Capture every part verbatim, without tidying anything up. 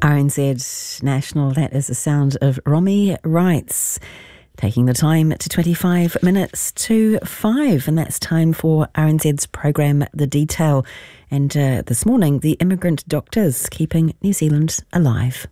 R N Z National, that is the sound of Romy Wrights. Taking the time to twenty-five minutes to five, and that's time for R N Z's programme The Detail. And uh, this morning, the immigrant doctors keeping New Zealand alive.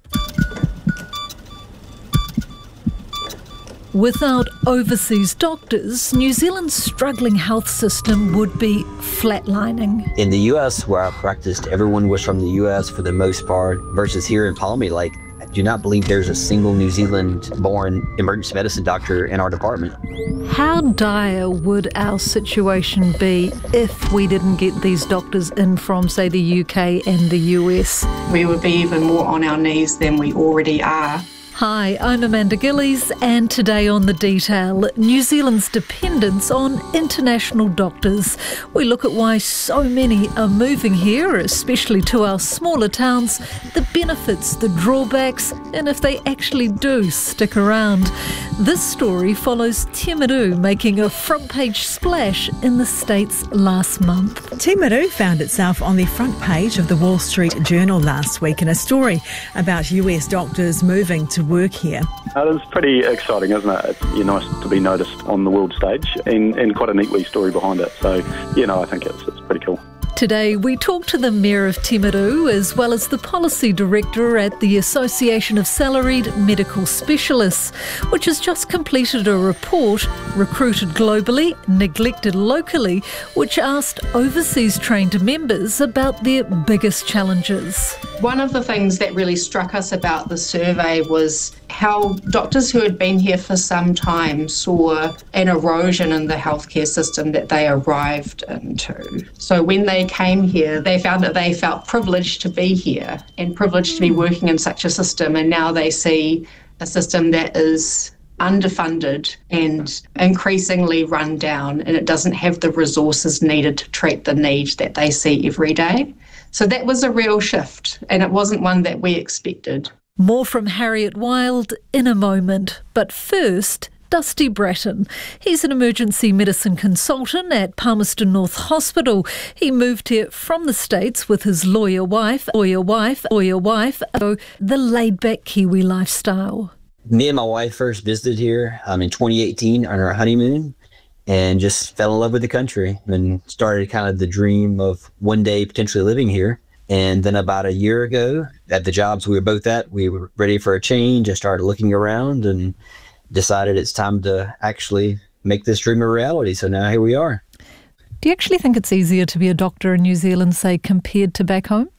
Without overseas doctors, New Zealand's struggling health system would be flatlining. In the U S, where I practiced, everyone was from the U S for the most part, versus here in Palmy, like, I do not believe there's a single New Zealand-born emergency medicine doctor in our department. How dire would our situation be if we didn't get these doctors in from, say, the U K and the U S? We would be even more on our knees than we already are. Hi, I'm Amanda Gillies, and today on The Detail, New Zealand's dependence on international doctors. We look at why so many are moving here, especially to our smaller towns, the benefits, the drawbacks, and if they actually do stick around. This story follows Timaru making a front-page splash in the States last month. Timaru found itself on the front page of the Wall Street Journal last week in a story about U S doctors moving to work here. Uh, it was pretty exciting, isn't it? It's yeah, nice to be noticed on the world stage, and, and quite a neat wee story behind it. So, you know, I think it's, it's pretty cool. Today we talk to the Mayor of Timaru as well as the Policy Director at the Association of Salaried Medical Specialists, which has just completed a report, Recruited Globally, Neglected Locally, which asked overseas trained members about their biggest challenges. One of the things that really struck us about the survey was how doctors who had been here for some time saw an erosion in the healthcare system that they arrived into. So when they came here, they found that they felt privileged to be here and privileged to be working in such a system, and now they see a system that is underfunded and increasingly run down, and it doesn't have the resources needed to treat the needs that they see every day. So that was a real shift, and it wasn't one that we expected. More from Harriet Wild in a moment, but first, Dusty Bratton. He's an emergency medicine consultant at Palmerston North Hospital. He moved here from the States with his lawyer wife, lawyer wife, lawyer wife, so the laid-back Kiwi lifestyle. Me and my wife first visited here um, in twenty eighteen on our honeymoon, and just fell in love with the country and started kind of the dream of one day potentially living here. And then about a year ago, at the jobs we were both at, we were ready for a change. I started looking around and decided it's time to actually make this dream a reality. So now here we are. Do you actually think it's easier to be a doctor in New Zealand, say, compared to back home?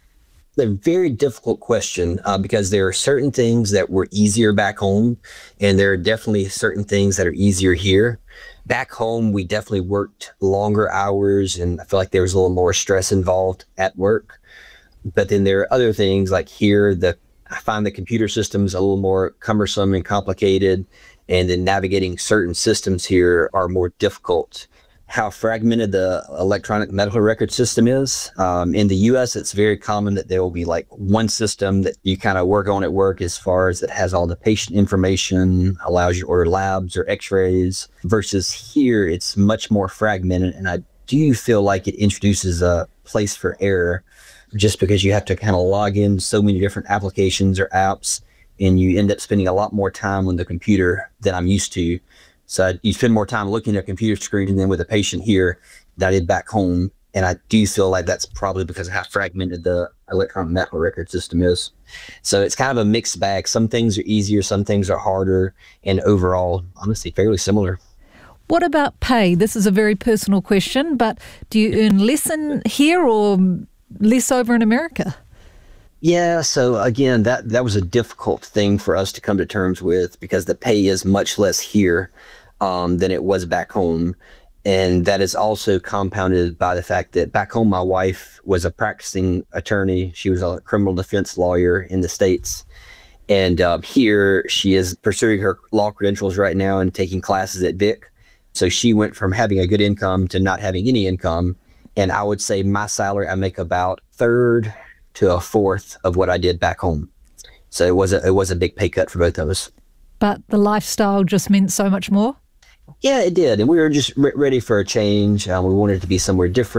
A very difficult question uh, because there are certain things that were easier back home, and there are definitely certain things that are easier here. Back home, we definitely worked longer hours, and I feel like there was a little more stress involved at work. But then there are other things like here, the I find the computer systems a little more cumbersome and complicated, and then navigating certain systems here are more difficult. How fragmented the electronic medical record system is. Um, in the U S, it's very common that there will be like one system that you kind of work on at work as far as it has all the patient information, allows you to order labs or x-rays, versus here it's much more fragmented, and I do feel like it introduces a place for error just because you have to kind of log in so many different applications or apps, and you end up spending a lot more time on the computer than I'm used to. So you spend more time looking at a computer screen than with a patient here that I did back home. And I do feel like that's probably because of how fragmented the electronic medical record system is. So it's kind of a mixed bag. Some things are easier, some things are harder, and overall, honestly, fairly similar. What about pay? This is a very personal question, but do you earn less in here or less over in America? Yeah, so again, that, that was a difficult thing for us to come to terms with because the pay is much less here um, than it was back home. And that is also compounded by the fact that back home, my wife was a practicing attorney. She was a criminal defense lawyer in the States. And uh, here she is pursuing her law credentials right now and taking classes at Vic. So she went from having a good income to not having any income. And I would say my salary, I make about third to a fourth of what I did back home. So it was a, it was a big pay cut for both of us. But the lifestyle just meant so much more? Yeah, it did. And we were just re- ready for a change. Um, we wanted it to be somewhere different.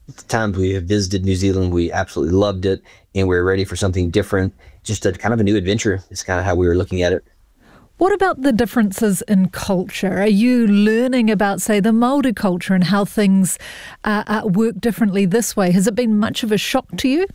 the times we have visited New Zealand, we absolutely loved it, and we're ready for something different. Just a kind of a new adventure is kind of how we were looking at it. What about the differences in culture? Are you learning about, say, the Māori culture and how things uh, uh, work differently this way? Has it been much of a shock to you?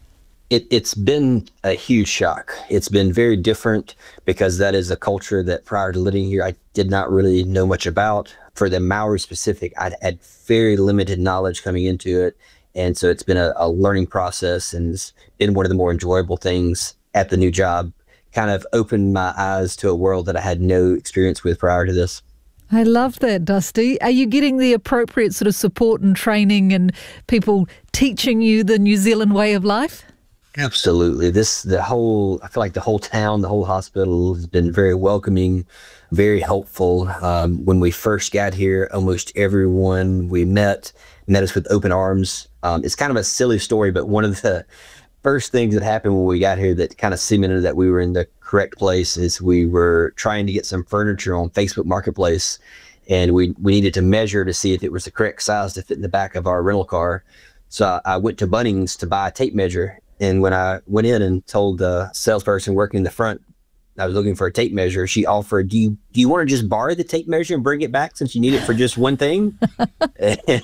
It, it's been a huge shock. It's been very different because that is a culture that prior to living here, I did not really know much about. For the Maori specific, I had very limited knowledge coming into it. And so it's been a, a learning process, and it's been one of the more enjoyable things at the new job. Kind of opened my eyes to a world that I had no experience with prior to this. I love that, Dusty. Are you getting the appropriate sort of support and training and people teaching you the New Zealand way of life? Absolutely. This, the whole, I feel like the whole town, the whole hospital has been very welcoming, very helpful. Um, when we first got here, almost everyone we met met us with open arms. Um, it's kind of a silly story, but one of the first things that happened when we got here that kind of cemented that we were in the correct place is we were trying to get some furniture on Facebook Marketplace, and we, we needed to measure to see if it was the correct size to fit in the back of our rental car. So I, I went to Bunnings to buy a tape measure. And when I went in and told the salesperson working in the front I was looking for a tape measure, she offered, do you do you want to just borrow the tape measure and bring it back since you need it for just one thing? and,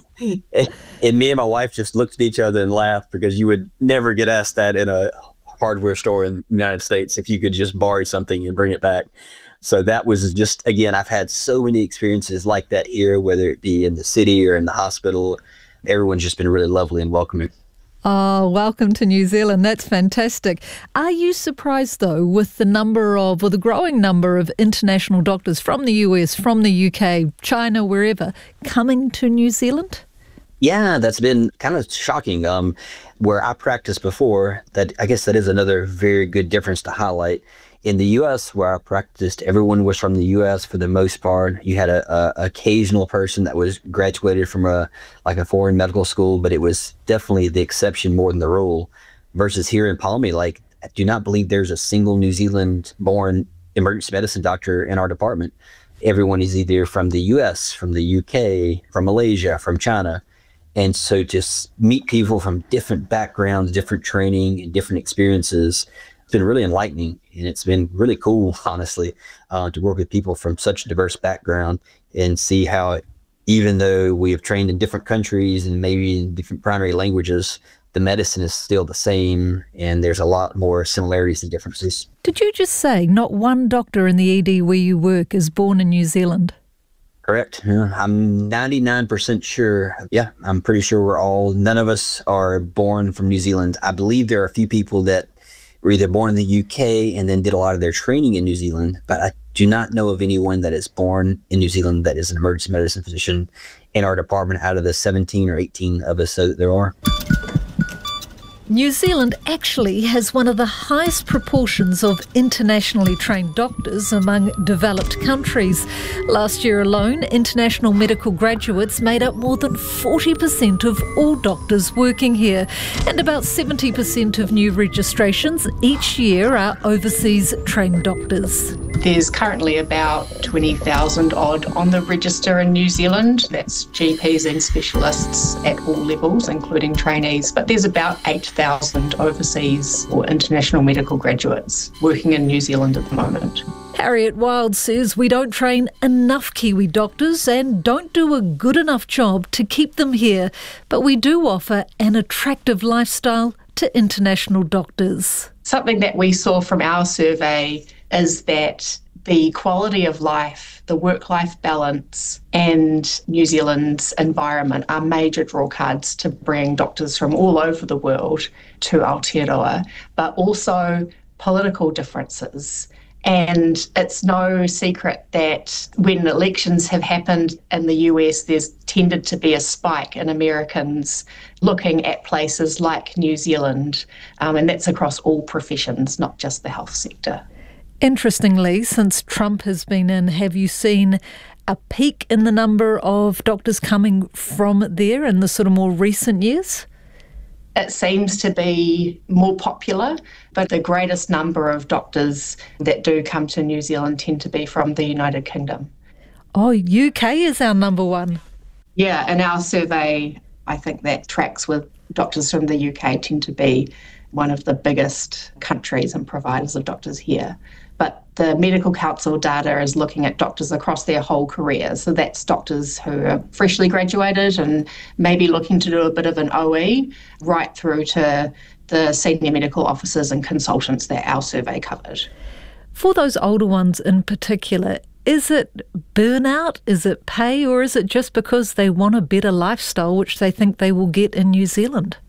and me and my wife just looked at each other and laughed, because you would never get asked that in a hardware store in the United States, if you could just borrow something and bring it back. So that was just, again, I've had so many experiences like that here, whether it be in the city or in the hospital. Everyone's just been really lovely and welcoming. Oh, welcome to New Zealand. That's fantastic. Are you surprised, though, with the number of, or the growing number of international doctors from the U S, from the U K, China, wherever, coming to New Zealand? Yeah, that's been kind of shocking. Um, where I practiced before, that I guess that is another very good difference to highlight. In the U S, where I practiced, everyone was from the U S for the most part. You had a, a occasional person that was graduated from a like a foreign medical school, but it was definitely the exception more than the rule. Versus here in Palmy, like, I do not believe there's a single New Zealand-born emergency medicine doctor in our department. Everyone is either from the U S, from the U K, from Malaysia, from China. And so just meet people from different backgrounds, different training, and different experiences. It's been really enlightening, and it's been really cool, honestly, uh, to work with people from such a diverse background and see how, even though we have trained in different countries and maybe in different primary languages, the medicine is still the same, and there's a lot more similarities than differences. Did you just say not one doctor in the E D where you work is born in New Zealand? Correct. Yeah, I'm ninety-nine percent sure. Yeah, I'm pretty sure we're all, none of us are born from New Zealand. I believe there are a few people that were either born in the U K and then did a lot of their training in New Zealand, but I do not know of anyone that is born in New Zealand that is an emergency medicine physician in our department out of the seventeen or eighteen of us that there are. New Zealand actually has one of the highest proportions of internationally trained doctors among developed countries. Last year alone, international medical graduates made up more than forty percent of all doctors working here, and about seventy percent of new registrations each year are overseas trained doctors. There's currently about twenty thousand odd on the register in New Zealand. That's G Ps and specialists at all levels, including trainees. But there's about eight thousand overseas or international medical graduates working in New Zealand at the moment. Harriet Wild says we don't train enough Kiwi doctors and don't do a good enough job to keep them here. But we do offer an attractive lifestyle to international doctors. Something that we saw from our survey is that the quality of life, the work-life balance, and New Zealand's environment are major drawcards to bring doctors from all over the world to Aotearoa, but also political differences. And it's no secret that when elections have happened in the U S, there's tended to be a spike in Americans looking at places like New Zealand, um, and that's across all professions, not just the health sector. Interestingly, since Trump has been in, have you seen a peak in the number of doctors coming from there in the sort of more recent years? It seems to be more popular, but the greatest number of doctors that do come to New Zealand tend to be from the United Kingdom. Oh, U K is our number one. Yeah, in our survey, I think that tracks with doctors from the U K tend to be one of the biggest countries and providers of doctors here. But the Medical Council data is looking at doctors across their whole career. So that's doctors who are freshly graduated and maybe looking to do a bit of an O E, right through to the senior medical officers and consultants that our survey covered. For those older ones in particular, is it burnout, is it pay, or is it just because they want a better lifestyle which they think they will get in New Zealand?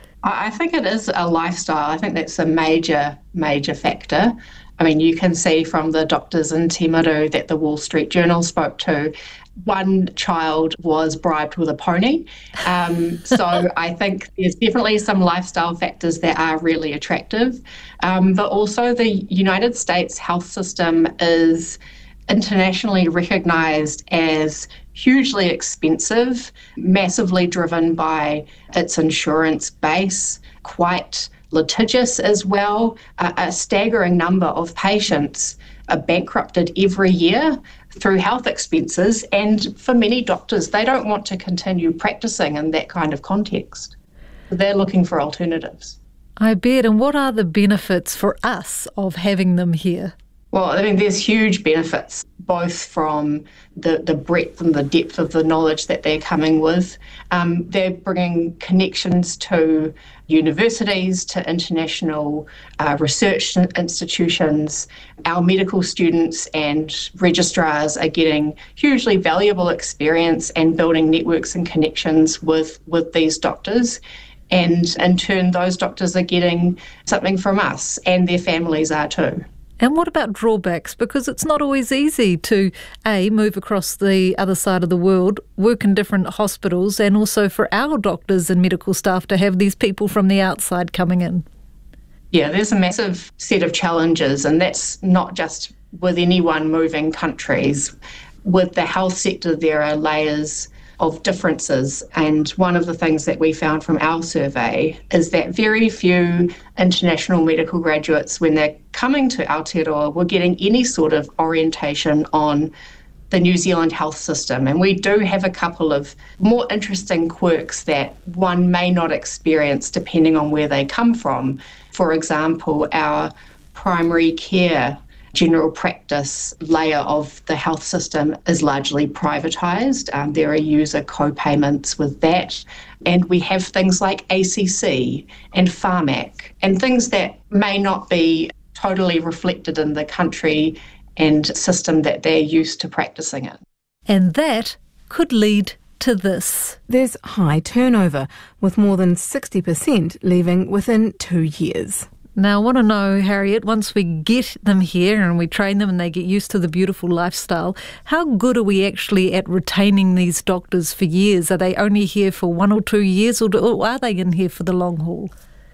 I think it is a lifestyle. I think that's a major, major factor. I mean, you can see from the doctors in Timaru that the Wall Street Journal spoke to, one child was bribed with a pony. Um, so I think there's definitely some lifestyle factors that are really attractive. Um, but also the United States health system is internationally recognised as hugely expensive, massively driven by its insurance base, quite litigious as well. A, a staggering number of patients are bankrupted every year through health expenses, and for many doctors, they don't want to continue practicing in that kind of context. They're looking for alternatives. I bet. And what are the benefits for us of having them here? Well, I mean, there's huge benefits, both from the, the breadth and the depth of the knowledge that they're coming with. Um, they're bringing connections to universities, to international uh, research institutions. Our medical students and registrars are getting hugely valuable experience and building networks and connections with, with these doctors. And in turn, those doctors are getting something from us, and their families are too. And what about drawbacks? Because it's not always easy to, A, move across the other side of the world, work in different hospitals, and also for our doctors and medical staff to have these people from the outside coming in. Yeah, there's a massive set of challenges, and that's not just with anyone moving countries. With the health sector, there are layers of differences, and one of the things that we found from our survey is that very few international medical graduates, when they're coming to Aotearoa, were getting any sort of orientation on the New Zealand health system. And we do have a couple of more interesting quirks that one may not experience depending on where they come from. For example, our primary care general practice layer of the health system is largely privatised. Um, there are user co-payments with that. And we have things like A C C and Pharmac and things that may not be totally reflected in the country and system that they're used to practising in. And that could lead to this. There's high turnover, with more than sixty percent leaving within two years. Now, I want to know, Harriet, once we get them here and we train them and they get used to the beautiful lifestyle, how good are we actually at retaining these doctors for years? Are they only here for one or two years, or, do, or are they in here for the long haul?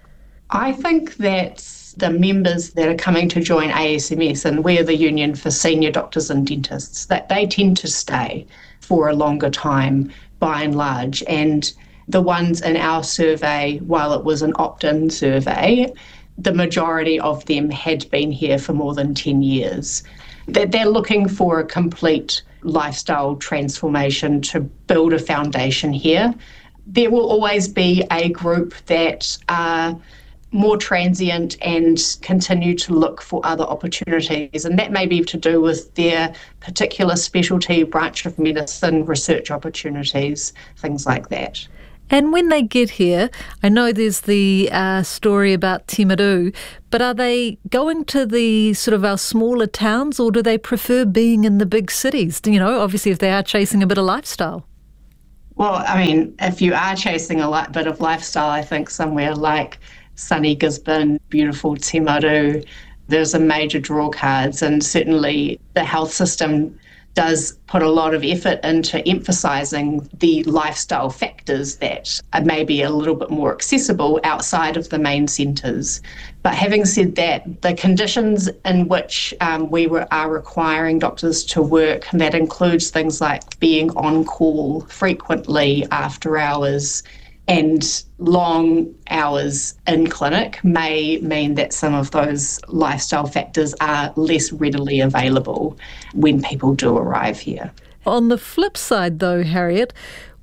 I think that the members that are coming to join A S M S, and we're the union for senior doctors and dentists, that they tend to stay for a longer time by and large. And the ones in our survey, while it was an opt-in survey, the majority of them had been here for more than ten years. That they're looking for a complete lifestyle transformation to build a foundation here. There will always be a group that are more transient and continue to look for other opportunities, and that may be to do with their particular specialty, branch of medicine, research opportunities, things like that. And when they get here, I know there's the uh, story about Timaru, but are they going to the sort of our smaller towns, or do they prefer being in the big cities? You know, obviously if they are chasing a bit of lifestyle. Well, I mean, if you are chasing a li- bit of lifestyle, I think somewhere like sunny Gisborne, beautiful Timaru, there's a major draw cards, and certainly the health system does put a lot of effort into emphasising the lifestyle factors that are maybe a little bit more accessible outside of the main centres. But having said that, the conditions in which um, we were, are requiring doctors to work, and that includes things like being on call frequently after hours and long hours in clinic, may mean that some of those lifestyle factors are less readily available when people do arrive here. On the flip side though, Harriet,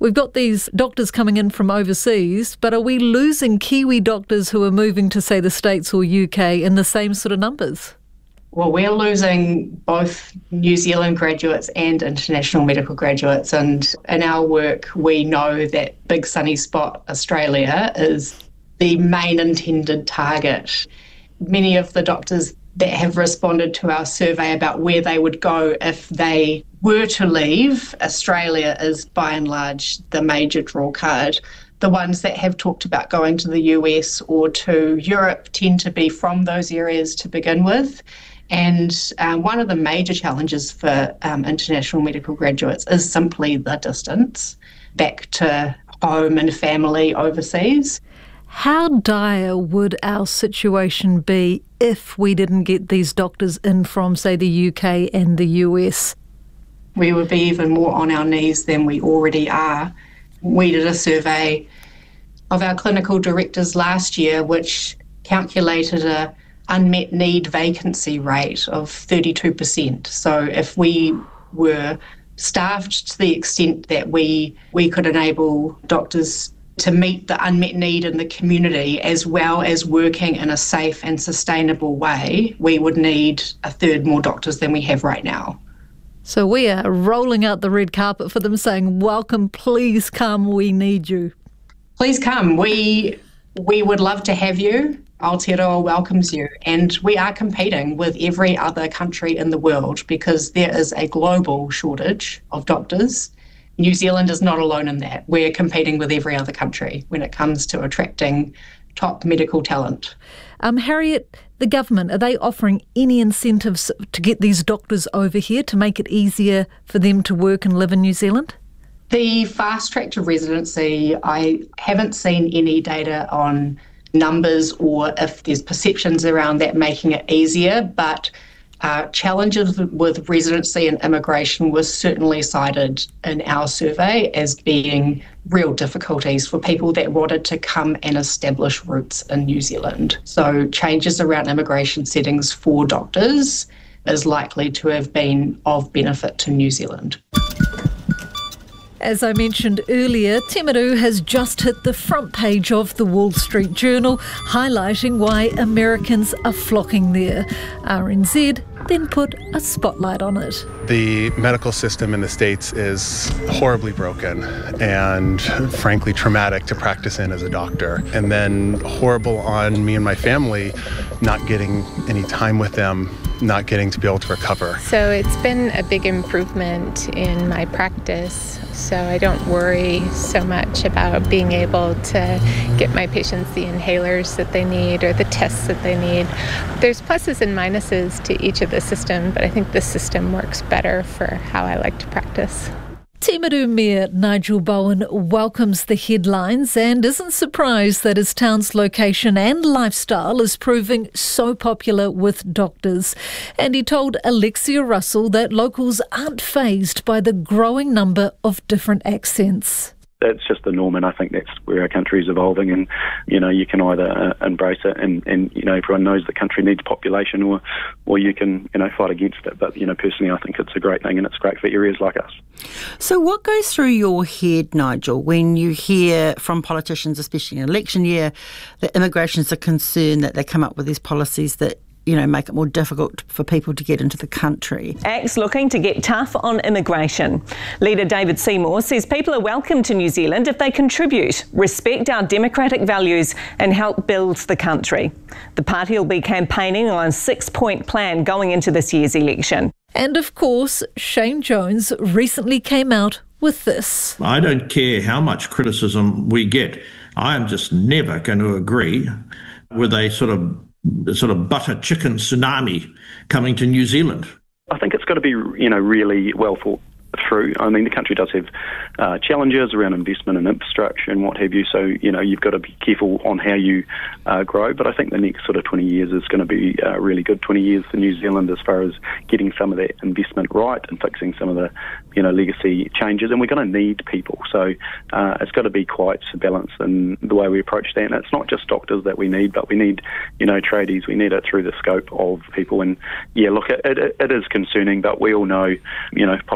We've got these doctors coming in from overseas, but are we losing Kiwi doctors who are moving to, say, the States or U K in the same sort of numbers? Well, we're losing both New Zealand graduates and international medical graduates. And in our work, we know that Big Sunny Spot Australia is the main intended target. Many of the doctors that have responded to our survey about where they would go if they were to leave, Australia is by and large the major draw card. The ones that have talked about going to the U S or to Europe tend to be from those areas to begin with. And um, one of the major challenges for um, international medical graduates is simply the distance back to home and family overseas. How dire would our situation be if we didn't get these doctors in from, say, the U K and the U S? We would be even more on our knees than we already are. We did a survey of our clinical directors last year, which calculated a unmet need vacancy rate of thirty-two percent. So if we were staffed to the extent that we we could enable doctors to meet the unmet need in the community as well as working in a safe and sustainable way, we would need a third more doctors than we have right now. So we are rolling out the red carpet for them saying, welcome, please come, we need you. Please come. We we would love to have you. Aotearoa welcomes you, and we are competing with every other country in the world because there is a global shortage of doctors. New Zealand is not alone in that. We're competing with every other country when it comes to attracting top medical talent. Um, Harriet, the government, are they offering any incentives to get these doctors over here to make it easier for them to work and live in New Zealand? The fast track to residency, I haven't seen any data on numbers or if there's perceptions around that making it easier, but uh, challenges with residency and immigration was certainly cited in our survey as being real difficulties for people that wanted to come and establish roots in New Zealand. So changes around immigration settings for doctors is likely to have been of benefit to New Zealand. As I mentioned earlier, Timaru has just hit the front page of the Wall Street Journal, highlighting why Americans are flocking there. R N Z then put a spotlight on it. The medical system in the States is horribly broken and frankly traumatic to practice in as a doctor. And then horrible on me and my family, not getting any time with them, not getting to be able to recover. So it's been a big improvement in my practice. So I don't worry so much about being able to get my patients the inhalers that they need or the tests that they need. There's pluses and minuses to each of the system, but I think this system works better for how I like to practice. Timaru Mayor Nigel Bowen welcomes the headlines and isn't surprised that his town's location and lifestyle is proving so popular with doctors. And he told Alexia Russell that locals aren't fazed by the growing number of different accents. That's just the norm, and I think that's where our country is evolving. And you know, you can either uh, embrace it, and, and you know, everyone knows the country needs population, or or you can you know fight against it. But you know, personally, I think it's a great thing, and it's great for areas like us. So, what goes through your head, Nigel, when you hear from politicians, especially in election year, that immigration's a concern, that they come up with these policies that, you know, make it more difficult for people to get into the country? Acts looking to get tough on immigration. Leader David Seymour says people are welcome to New Zealand if they contribute, respect our democratic values and help build the country. The party will be campaigning on a six-point plan going into this year's election. And of course, Shane Jones recently came out with this. I don't care how much criticism we get. I am just never going to agree with a sort of sort of butter chicken tsunami coming to New Zealand. I think it's got to be, you know, really well thought through. I mean, the country does have uh, challenges around investment and infrastructure and what have you, so, you know, you've got to be careful on how you uh, grow, but I think the next sort of twenty years is going to be uh, really good twenty years for New Zealand as far as getting some of that investment right and fixing some of the, you know, legacy changes, and we're going to need people, so uh, it's got to be quite balanced in the way we approach that, and it's not just doctors that we need, but we need, you know, tradies, we need it through the scope of people, and yeah, look, it, it, it is concerning, but we all know, you know, politics is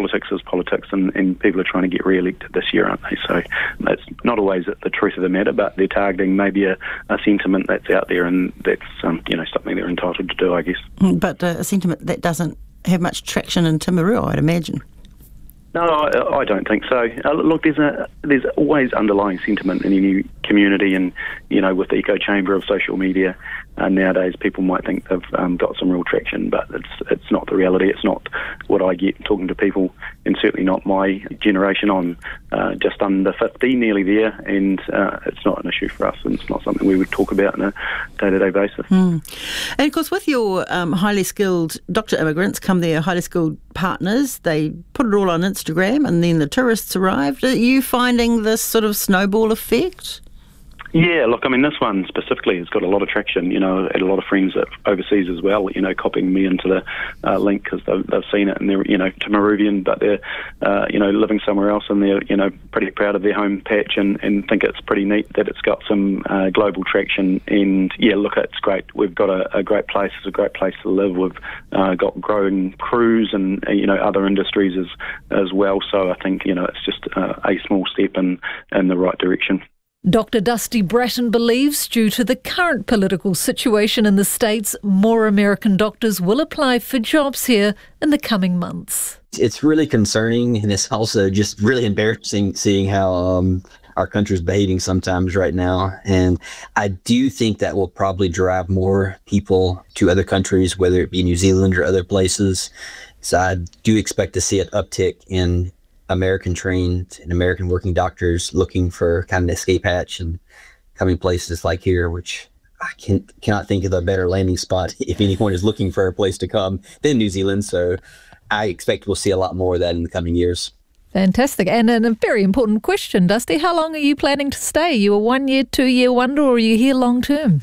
politics, and, and people are trying to get re-elected this year, aren't they? So it's not always the truth of the matter, but they're targeting maybe a, a sentiment that's out there, and that's um, you know something they're entitled to do, I guess. But uh, a sentiment that doesn't have much traction in Timaru, I'd imagine. No, I, I don't think so. Uh, look, there's a there's always underlying sentiment in any community, and you know, with the echo chamber of social media, uh, nowadays people might think they've um, got some real traction, but it's it's not the reality. It's not what I get talking to people, and certainly not my generation. On uh, just under fifty, nearly there, and uh, it's not an issue for us, and it's not something we would talk about on a day-to-day basis. Mm. And of course, with your um, highly skilled doctor immigrants come their highly skilled partners. They put it all on Instagram, and then the tourists arrived. Are you finding this sort of snowball effect? Yeah, look, I mean, this one specifically has got a lot of traction. You know, I had a lot of friends that overseas as well, you know, copying me into the uh, link because they've, they've seen it, and they're, you know, Timaruvian, but they're, uh, you know, living somewhere else, and they're, you know, pretty proud of their home patch, and, and think it's pretty neat that it's got some uh, global traction. And yeah, look, it's great. We've got a, a great place. It's a great place to live. We've uh, got growing crews and, you know, other industries as as well. So I think, you know, it's just uh, a small step in, in the right direction. Doctor Dusty Bratton believes due to the current political situation in the States, more American doctors will apply for jobs here in the coming months. It's really concerning, and it's also just really embarrassing seeing how um, our country's behaving sometimes right now. And I do think that will probably drive more people to other countries, whether it be New Zealand or other places. So I do expect to see an uptick in American trained and American working doctors looking for kind of an escape hatch and coming places like here, which I can, cannot think of a better landing spot if anyone is looking for a place to come than New Zealand. So I expect we'll see a lot more of that in the coming years. Fantastic. And a very important question, Dusty. How long are you planning to stay? You a one-year, two-year wonder, or are you here long-term?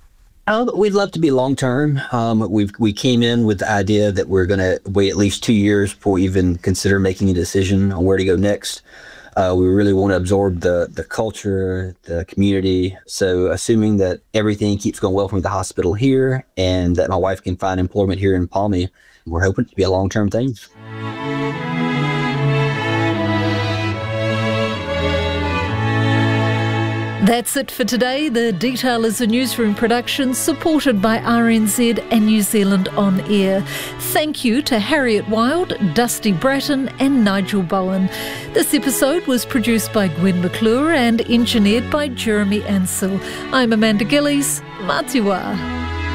Oh, we'd love to be long-term. Um, we've, we came in with the idea that we're going to wait at least two years before we even consider making a decision on where to go next. Uh, we really want to absorb the, the culture, the community. So assuming that everything keeps going well from the hospital here and that my wife can find employment here in Palmy, we're hoping it to be a long-term thing. That's it for today. The Detail is a newsroom production supported by R N Z and New Zealand On Air. Thank you to Harriet Wild, Dusty Bratton and Nigel Bowen. This episode was produced by Gwen McClure and engineered by Jeremy Ansell. I'm Amanda Gillies. Matiwa.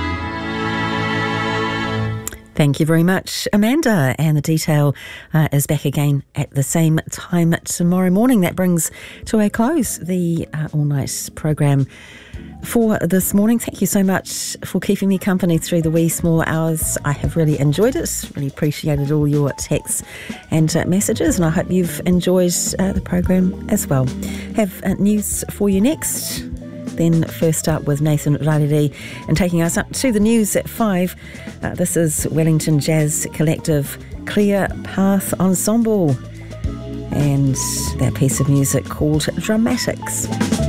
Thank you very much, Amanda. And the Detail uh, is back again at the same time tomorrow morning. That brings to a close the uh, all-night programme for this morning. Thank you so much for keeping me company through the wee small hours. I have really enjoyed it. Really appreciated all your texts and uh, messages, and I hope you've enjoyed uh, the programme as well. Have uh, news for you next. Then first up with Nathan Rarere, and taking us up to the news at five. Uh, this is Wellington Jazz Collective Clear Path Ensemble and that piece of music called Dramatics.